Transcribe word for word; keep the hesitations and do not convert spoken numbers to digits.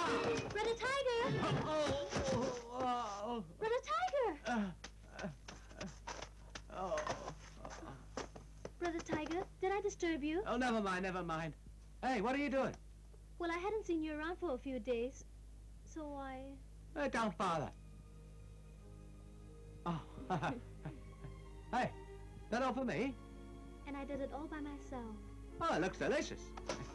Oh. Brother Tiger! Oh, oh, oh. Brother Tiger! Uh, uh, oh. Brother Tiger, did I disturb you? Oh, never mind, never mind. Hey, what are you doing? Well, I hadn't seen you around for a few days, so I... Uh, don't bother. Oh. Hey, that all for me? And I did it all by myself. Oh, it looks delicious.